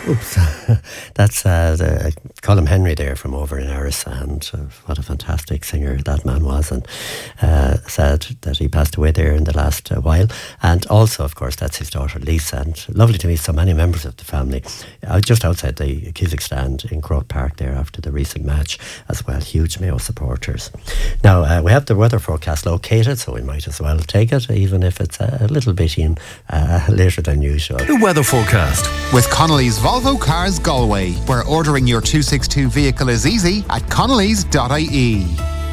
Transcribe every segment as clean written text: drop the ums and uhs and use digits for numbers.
Oops, that's Colm Henry there from over in Erris, and what a fantastic singer that man was, and sad that he passed away there in the last while. And also, of course, that's his daughter Lisa, and lovely to meet so many members of the family just outside the Cusack stand in Croke Park there after the recent match as well. Huge Mayo supporters. Now, we have the weather forecast located, so we might as well take it, even if it's a little bit in later than usual. The weather forecast with Connolly's Volvo Cars Galway, where ordering your 262 vehicle is easy at connellys.ie.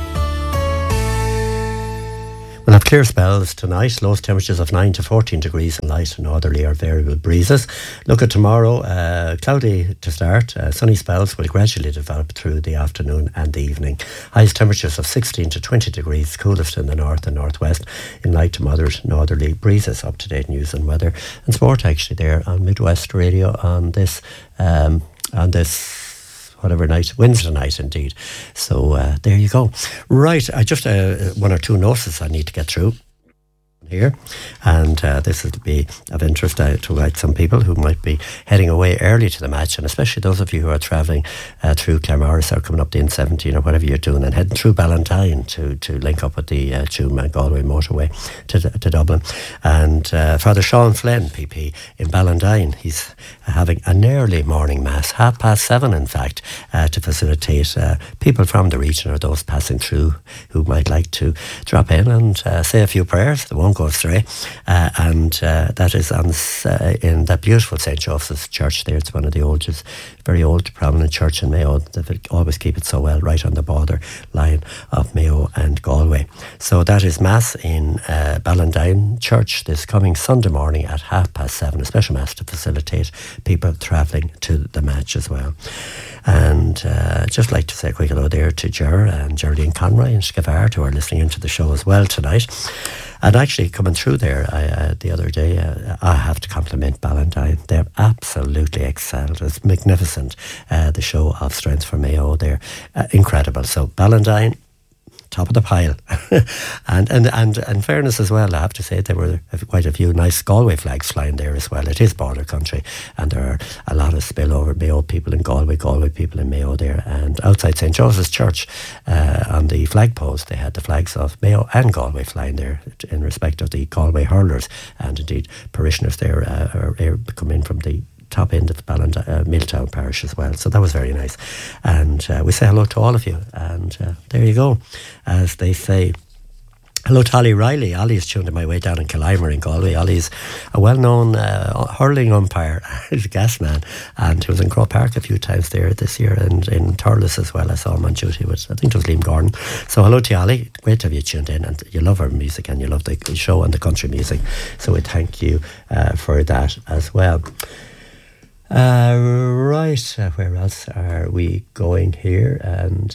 We'll have clear spells tonight, lowest temperatures of 9 to 14 degrees, and light northerly or variable breezes. Look at tomorrow, cloudy to start, sunny spells will gradually develop through the afternoon and the evening. Highest temperatures of 16 to 20 degrees, coolest in the north and northwest, in light to moderate northerly breezes. Up-to-date news and weather and sport actually there on Midwest Radio on this whatever night, Wednesday night indeed. So there you go. Right, I just one or two notices I need to get through here, and this will be of interest to some people who might be heading away early to the match, and especially those of you who are travelling through Claremorris or coming up the N17 or whatever you're doing and heading through Ballantine to link up with the Tuam and Galway motorway to Dublin. And Father Sean Flynn, PP in Ballantine, he's having an early morning mass, 7:30 in fact, to facilitate people from the region or those passing through who might like to drop in and say a few prayers. They won't go astray, and that is in that beautiful St. Joseph's Church there. It's one of the oldest, very old, prominent church in Mayo. They always keep it so well, right on the border line of Mayo and Galway. So that is Mass in Ballantine Church this coming Sunday morning at 7:30, a special Mass to facilitate people travelling to the match as well. And just like to say a quick hello there to Ger and Geraldine Conroy and Skavard, who are listening into the show as well tonight. And actually coming through there the other day, I have to compliment Ballantine. They're absolutely excelled. It's magnificent, the show of Strength for Mayo there. Incredible. So Ballantine, top of the pile. and in fairness as well, I have to say there were quite a few nice Galway flags flying there as well. It is border country, and there are a lot of spillover Mayo people in Galway people in Mayo there. And outside St. Joseph's Church, on the flag post, they had the flags of Mayo and Galway flying there in respect of the Galway hurlers, and indeed parishioners there come in from the top end of Milltown Parish as well. So that was very nice. And we say hello to all of you. And there you go, as they say. Hello to Ollie Riley. Ollie's tuned in my way down in Killimer in Galway. Ollie's a well-known hurling umpire. He's a gas man, and he was in Croke Park a few times there this year, and in Thurles as well. I saw him on duty with, I think it was Liam Gordon. So hello to Ollie. Great to have you tuned in, and you love our music and you love the show and the country music. So we thank you for that as well. Right, where else are we going here? And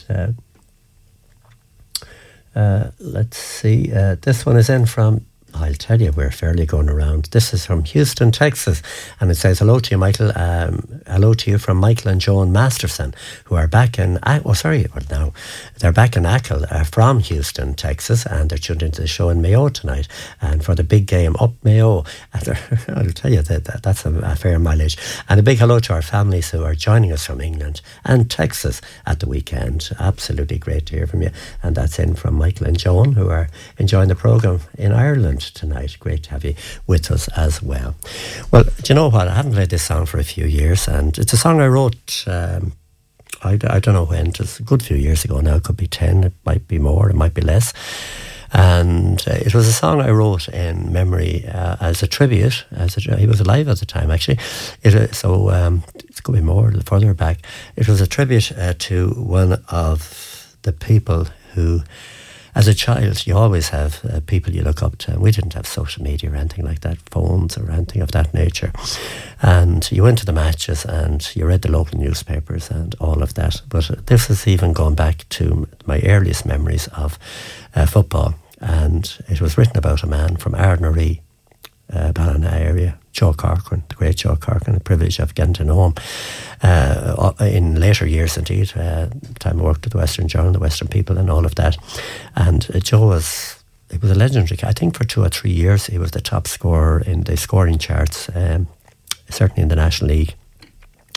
let's see, this one is in from, I'll tell you, we're fairly going around. This is from Houston, Texas, and it says, hello to you, Michael. Hello to you from Michael and Joan Masterson, who are back in, they're back in Achill from Houston, Texas, and they're tuned into the show in Mayo tonight, and for the big game up Mayo. I'll tell you that's a fair mileage. And a big hello to our families who are joining us from England and Texas at the weekend. Absolutely great to hear from you. And that's in from Michael and Joan, who are enjoying the programme in Ireland tonight. Great to have you with us as well. Well, do you know what? I haven't played this song for a few years, and it's a song I wrote, I don't know when, it was a good few years ago now. It could be 10, it might be more, it might be less. And it was a song I wrote in memory as a tribute. He was alive at the time, actually. It could be more, further back. It was a tribute to one of the people who, as a child, you always have people you look up to. And we didn't have social media or anything like that, phones or anything of that nature. And you went to the matches and you read the local newspapers and all of that. But this is even going back to my earliest memories of football. And it was written about a man from Ardnaree, Ballina area, Joe Corcoran, the great Joe Corcoran. The privilege of getting to know him in later years, indeed. Time I worked at the Western Journal, the Western People and all of that. And Joe was a legendary. I think for 2 or 3 years he was the top scorer in the scoring charts, certainly in the National League.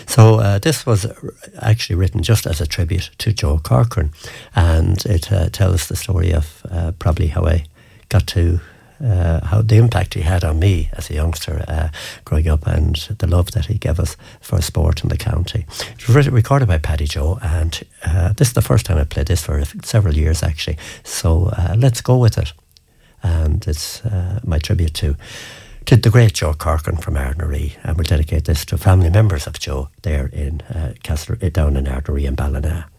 So this was actually written just as a tribute to Joe Corcoran, and it tells the story of probably how I got to how the impact he had on me as a youngster growing up, and the love that he gave us for sport in the county. It was recorded by Paddy Joe, and this is the first time I played this for several years actually. So let's go with it. And it's my tribute to the great Joe Corcoran from Ardnaree, and we'll dedicate this to family members of Joe there in down in Ardnaree and Ballina.